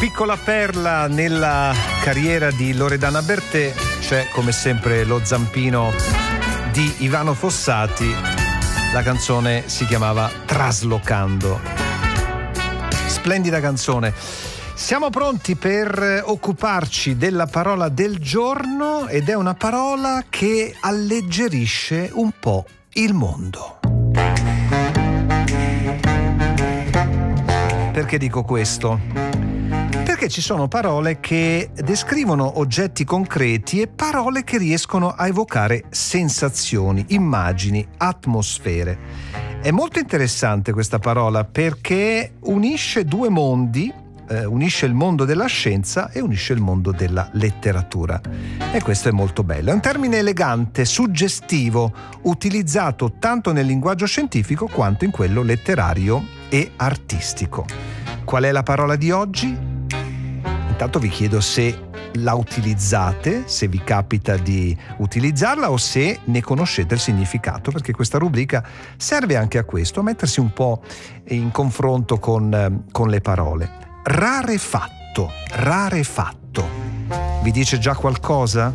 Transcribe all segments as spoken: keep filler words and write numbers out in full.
Piccola perla nella carriera di Loredana Bertè c'è come sempre lo zampino di Ivano Fossati. La canzone si chiamava Traslocando. Splendida canzone. Siamo pronti per occuparci della parola del giorno ed è una parola che alleggerisce un po' il mondo. Perché dico questo? Perché ci sono parole che descrivono oggetti concreti e parole che riescono a evocare sensazioni, immagini, atmosfere. È molto interessante questa parola perché unisce due mondi, eh, unisce il mondo della scienza e unisce il mondo della letteratura. E questo è molto bello. È un termine elegante, suggestivo, utilizzato tanto nel linguaggio scientifico quanto in quello letterario e artistico. Qual è la parola di oggi? Intanto vi chiedo se la utilizzate, se vi capita di utilizzarla o se ne conoscete il significato, perché questa rubrica serve anche a questo, a mettersi un po' in confronto con, con le parole. Rarefatto, rarefatto. Vi dice già qualcosa?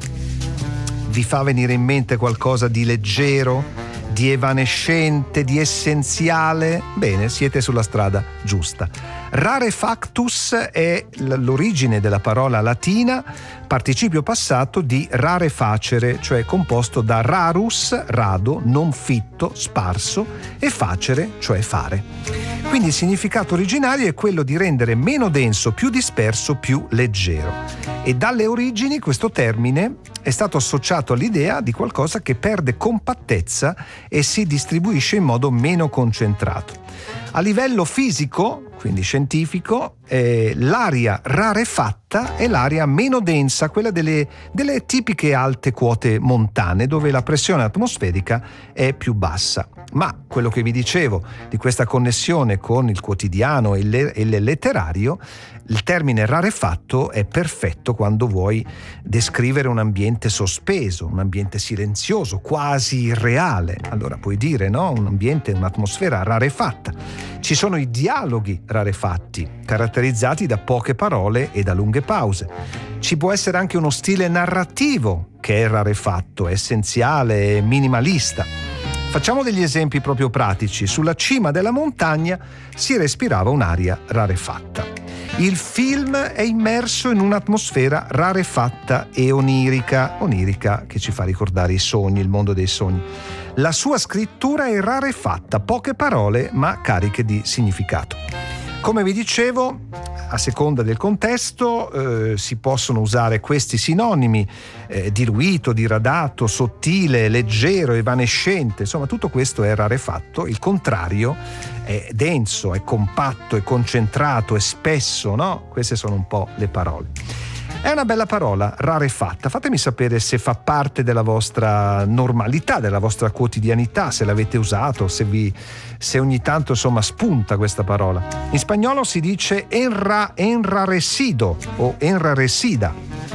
Vi fa venire in mente qualcosa di leggero, di evanescente, di essenziale? Bene, siete sulla strada giusta. Rarefactus è l'origine della parola latina, participio passato di rarefacere, cioè composto da rarus, rado, non fitto, sparso, e facere, cioè fare. Quindi il significato originario è quello di rendere meno denso, più disperso, più leggero. E dalle origini questo termine è stato associato all'idea di qualcosa che perde compattezza e si distribuisce in modo meno concentrato. A livello fisico, quindi scientifico, eh, l'aria rarefatta è l'aria meno densa, quella delle, delle tipiche alte quote montane, dove la pressione atmosferica è più bassa. Ma quello che vi dicevo di questa connessione con il quotidiano e, le, e il letterario, il termine rarefatto è perfetto quando vuoi descrivere un ambiente sospeso, un ambiente silenzioso, quasi irreale. Allora puoi dire, no? Un ambiente, un'atmosfera rarefatta. Ci sono i dialoghi rarefatti, caratterizzati da poche parole e da lunghe pause. Ci può essere anche uno stile narrativo che è rarefatto, è essenziale e minimalista. Facciamo degli esempi proprio pratici. Sulla cima della montagna si respirava un'aria rarefatta. Il film è immerso in un'atmosfera rarefatta e onirica, onirica che ci fa ricordare i sogni, il mondo dei sogni. La sua scrittura è rarefatta, poche parole ma cariche di significato. Come vi dicevo, a seconda del contesto eh, si possono usare questi sinonimi, eh, diluito, diradato, sottile, leggero, evanescente, insomma tutto questo è rarefatto. Il contrario è denso, è compatto, è concentrato, è spesso, no? Queste sono un po' le parole. È una bella parola, rarefatta. Fatemi sapere se fa parte della vostra normalità, della vostra quotidianità, se l'avete usato, se, vi, se ogni tanto insomma spunta questa parola. In spagnolo si dice enra, enrarecido o enrarecida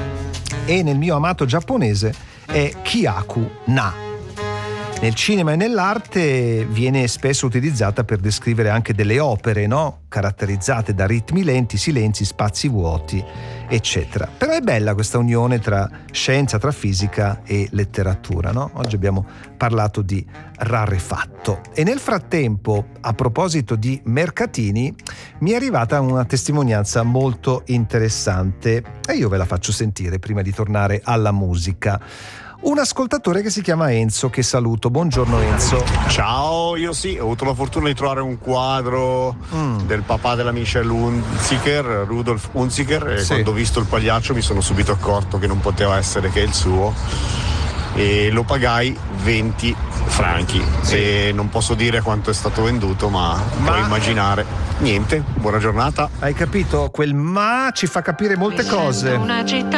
e nel mio amato giapponese è kiaku na. Nel cinema e nell'arte viene spesso utilizzata per descrivere anche delle opere, no? Caratterizzate da ritmi lenti, silenzi, spazi vuoti, eccetera. Però è bella questa unione tra scienza, tra fisica e letteratura, no? Oggi abbiamo parlato di rarefatto. E nel frattempo, a proposito di mercatini, mi è arrivata una testimonianza molto interessante e io ve la faccio sentire prima di tornare alla musica. Un ascoltatore che si chiama Enzo, che saluto. Buongiorno Enzo. Ciao, io sì, ho avuto la fortuna di trovare un quadro mm. del papà della Michelle Hunziker, Rudolf Hunziker, e sì. Quando ho visto il pagliaccio mi sono subito accorto che non poteva essere che il suo e lo pagai venti franchi. Sì. E non posso dire quanto è stato venduto, ma, ma puoi immaginare. Niente, buona giornata. Hai capito? Quel ma ci fa capire molte cose. Una città